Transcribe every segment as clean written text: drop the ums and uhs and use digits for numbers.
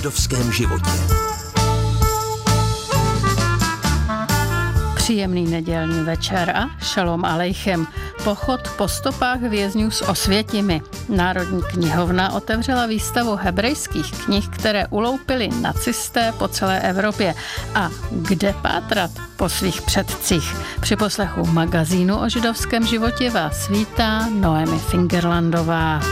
židovském životě. Příjemný nedělní večer a šalom alejchem. Pochod po stopách vězňů z Osvětimi. Národní knihovna otevřela výstavu hebrejských knih, které uloupili nacisté po celé Evropě. A kde pátrat po svých předcích? Při poslechu magazínu o židovském životě vás vítá Noemi Fingerlandová.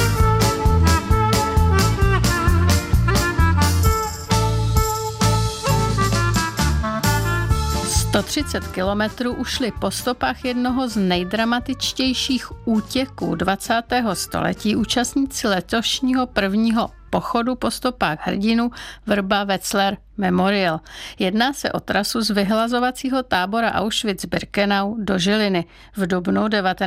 130 kilometrů ušli po stopách jednoho z nejdramatičtějších útěků 20. století účastníci letošního prvního pochodu po stopách hrdinů Vrba Wetzlar Memorial. Jedná se o trasu z vyhlazovacího tábora Auschwitz-Birkenau do Žiliny. V dubnu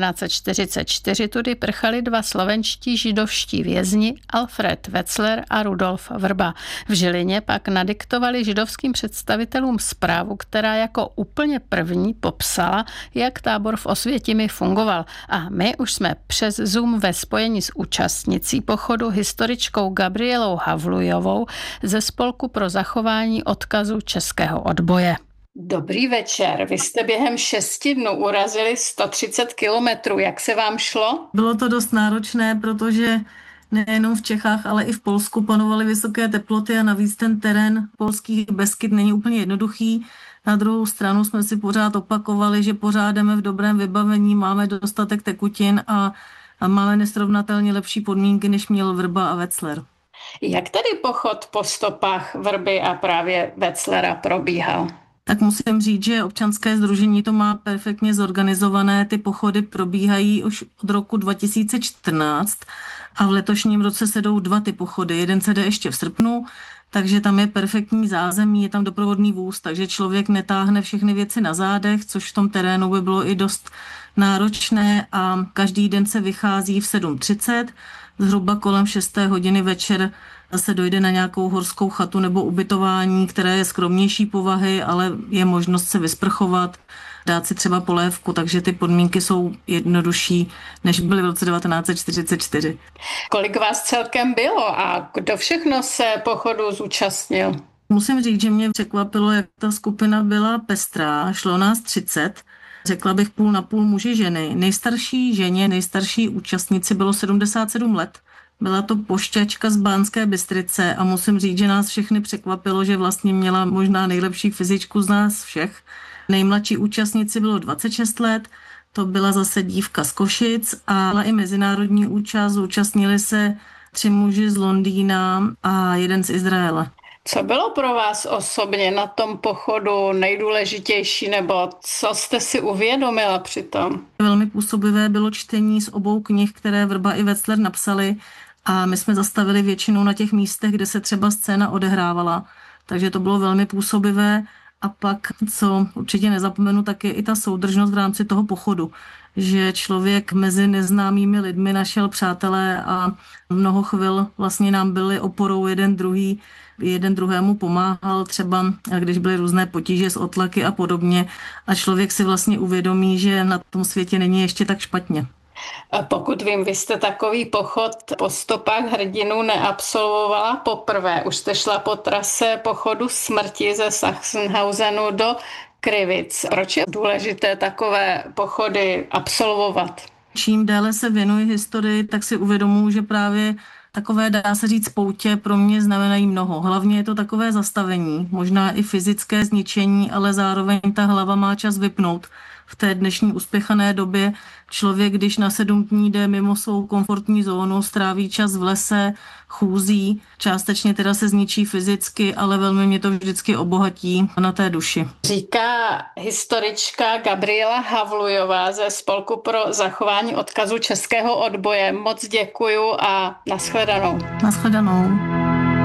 1944 tudy prchali dva slovenští židovští vězni Alfred Wetzlar a Rudolf Vrba. V Žilině pak nadiktovali židovským představitelům zprávu, která jako úplně první popsala, jak tábor v Osvětimi fungoval. A my už jsme přes Zoom ve spojení s účastnicí pochodu historičkou Gabrielou Havlujovou ze Spolku pro zachování odkazu českého odboje. Dobrý večer. Vy jste během 6 dnů urazili 130 kilometrů. Jak se vám šlo? Bylo to dost náročné, protože nejenom v Čechách, ale i v Polsku panovaly vysoké teploty a navíc ten terén polských Beskyd není úplně jednoduchý. Na druhou stranu jsme si pořád opakovali, že pořád jdeme v dobrém vybavení, máme dostatek tekutin a máme nesrovnatelně lepší podmínky, než měl Vrba a Wetzlar. Jak tedy pochod po stopách Vrby a právě Wetzlara probíhal? Tak musím říct, že občanské sdružení to má perfektně zorganizované. Ty pochody probíhají už od roku 2014 a v letošním roce se jdou 2 ty pochody. Jeden se jde ještě v srpnu, takže tam je perfektní zázemí, je tam doprovodný vůz, takže člověk netáhne všechny věci na zádech, což v tom terénu by bylo i dost náročné a každý den se vychází v 7:30, zhruba kolem 6. hodiny večer se dojde na nějakou horskou chatu nebo ubytování, které je skromnější povahy, ale je možnost se vysprchovat, dát si třeba polévku, takže ty podmínky jsou jednodušší, než byly v roce 1944. Kolik vás celkem bylo a kdo všechno se pochodu zúčastnil? Musím říct, že mě překvapilo, jak ta skupina byla pestrá, šlo nás 30, řekla bych půl na půl muži ženy. Nejstarší účastnici bylo 77 let. Byla to pošťačka z Banské Bystrice a musím říct, že nás všechny překvapilo, že vlastně měla možná nejlepší fyzičku z nás všech. Nejmladší účastnici bylo 26 let, to byla zase dívka z Košic a byla i mezinárodní účast, zúčastnili se 3 muži z Londýna a jeden z Izraele. Co bylo pro vás osobně na tom pochodu nejdůležitější, nebo co jste si uvědomila při tom? Velmi působivé bylo čtení z obou knih, které Vrba i Wetzlar napsali a my jsme zastavili většinou na těch místech, kde se třeba scéna odehrávala, takže to bylo velmi působivé. A pak, co určitě nezapomenu, tak je i ta soudržnost v rámci toho pochodu, že člověk mezi neznámými lidmi našel přátelé a mnoho chvil vlastně nám byli oporou jeden druhému pomáhal, třeba když byly různé potíže s otlaky a podobně a člověk si vlastně uvědomí, že na tom světě není ještě tak špatně. A pokud vím, vy jste takový pochod po stopách hrdinů neabsolvovala poprvé. Už jste šla po trase pochodu smrti ze Sachsenhausenu do Krivic. Proč je důležité takové pochody absolvovat? Čím déle se věnuji historii, tak si uvědomuji, že právě takové, dá se říct, poutě pro mě znamenají mnoho. Hlavně je to takové zastavení, možná i fyzické zničení, ale zároveň ta hlava má čas vypnout. V té dnešní uspěchané době člověk, když na 7 dní jde mimo svou komfortní zónu, stráví čas v lese, chůzí, částečně teda se zničí fyzicky, ale velmi mě to vždycky obohatí na té duši. Říká historička Gabriela Havlujová ze Spolku pro zachování odkazu českého odboje. Moc děkuju a nashledanou. Nashledanou.